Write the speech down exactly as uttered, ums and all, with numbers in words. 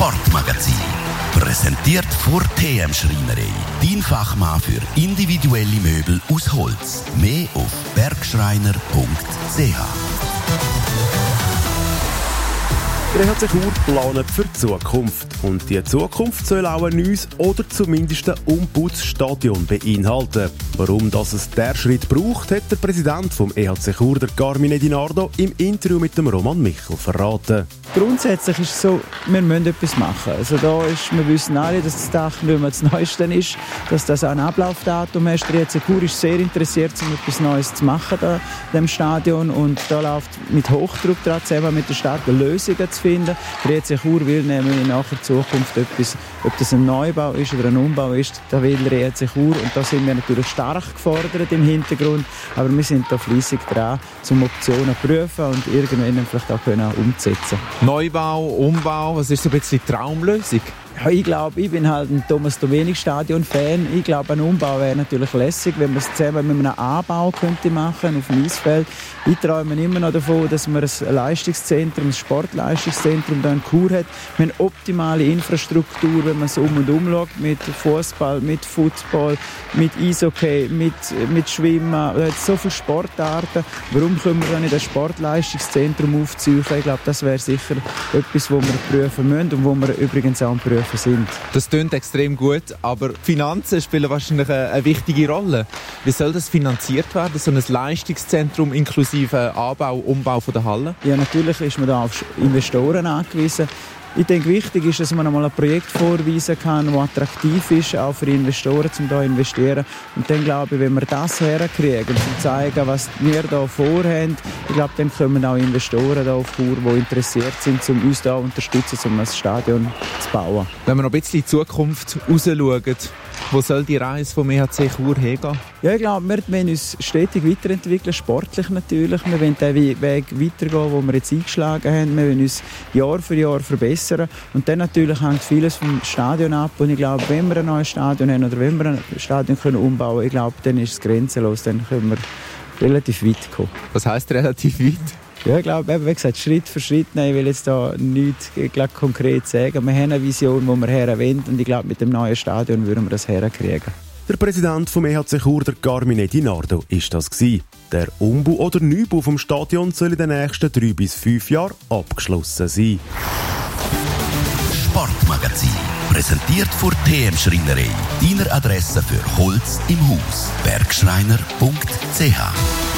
Sportmagazin. Präsentiert von T M Schreinerei. Dein Fachmann für individuelle Möbel aus Holz. Mehr auf bergschreiner punkt c h. Der E H C Chur planet für die Zukunft. Und die Zukunft soll auch ein neues oder zumindest ein Umputzstadion beinhalten. Warum das es diesen Schritt braucht, hat der Präsident vom E H C Chur, der Carmine Di Nardo, im Interview mit dem Roman Michel verraten. Grundsätzlich ist es so, wir müssen etwas machen. Also da ist, wir wissen alle, dass das Dach nicht mehr das Neueste ist, dass das auch ein Ablaufdatum ist. Der E H C Chur ist sehr interessiert, um etwas Neues zu machen da, in diesem Stadion. Und da läuft mit Hochdruck dran, zusammen mit der Stadt Lösungen zu finden. Der E H C Chur will nämlich in nachher Zukunft etwas, ob das ein Neubau ist oder ein Umbau ist, da will der E H C Chur. Und da sind wir natürlich stark gefordert im Hintergrund. Aber wir sind da fleissig dran, um Optionen zu prüfen und irgendwann vielleicht auch können umzusetzen. Neubau, Umbau, was ist so ein bisschen die Traumlösung? Ja, ich glaube, ich bin halt ein Thomas Domenig-Stadion-Fan. Ich glaube, ein Umbau wäre natürlich lässig, wenn man es zusammen mit einem Anbau könnte machen auf dem Eisfeld. Ich träume immer noch davon, dass man ein Leistungszentrum, ein Sportleistungszentrum hier in Chur hat. Wir haben optimale Infrastruktur, wenn man es um und um schaut, mit Fußball, mit Football, mit Eishockey, mit, mit Schwimmen. Da hat so viele Sportarten. Warum können wir dann nicht ein Sportleistungszentrum aufziehen? Ich glaube, das wäre sicher etwas, was wir prüfen müssen und wo wir übrigens auch prüfen sind. Das klingt extrem gut, aber Finanzen spielen wahrscheinlich eine, eine wichtige Rolle. Wie soll das finanziert werden, so ein Leistungszentrum inklusive Anbau, Umbau von der Halle? Ja, natürlich ist man da auf Investoren angewiesen. Ich denke, wichtig ist, dass man einmal ein Projekt vorweisen kann, das attraktiv ist, auch für Investoren, um hier zu investieren. Und dann glaube ich, wenn wir das herkriegen, um zu zeigen, was wir hier vorhaben, ich glaube, dann kommen auch Investoren hier auf Chur, die interessiert sind, um uns hier zu unterstützen, um ein Stadion zu bauen. Wenn wir noch ein bisschen in die Zukunft rausschauen, wo soll die Reise vom E H C Chur hingehen? Ja, ich glaube, wir wollen uns stetig weiterentwickeln, sportlich natürlich. Wir wollen den Weg weitergehen, den wir jetzt eingeschlagen haben. Wir wollen uns Jahr für Jahr verbessern. Und dann natürlich hängt vieles vom Stadion ab. Und ich glaube, wenn wir ein neues Stadion haben oder wenn wir ein Stadion können umbauen können, ich glaube, dann ist es grenzenlos. Dann können wir relativ weit kommen. Was heisst relativ weit? Ja, ich glaube, wie gesagt, Schritt für Schritt. Nein, ich will jetzt da nichts konkret sagen. Wir haben eine Vision, wo wir herwollen. Und ich glaube, mit dem neuen Stadion würden wir das herkriegen. Der Präsident vom E H C Chur, der Carmine Di Nardo, ist das gewesen. Der Umbau oder Neubau vom Stadion soll in den nächsten drei bis fünf Jahren abgeschlossen sein. Sportmagazin. Präsentiert von T M Schreinerei. Deiner Adresse für Holz im Haus. bergschreiner punkt c h.